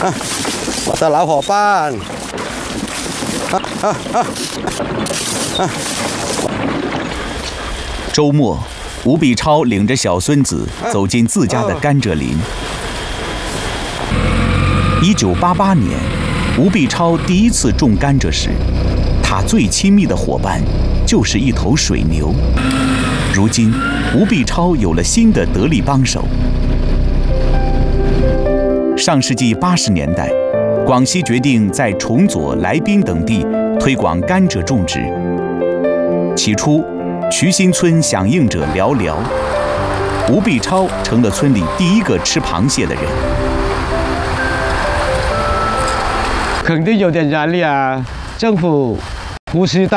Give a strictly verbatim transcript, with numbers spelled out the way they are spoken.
啊，我的老伙伴。啊啊啊啊！ 周末，吴必超领着小孙子走进自家的甘蔗林。一九八八年，吴必超第一次种甘蔗时，他最亲密的伙伴就是一头水牛。如今，吴必超有了新的得力帮手。上世纪八十年代，广西决定在崇左、来宾等地推广甘蔗种植。起初，渠新村响应者寥寥，吴必超成了村里第一个吃螃蟹的人。 肯定有点压力啊，政府无需担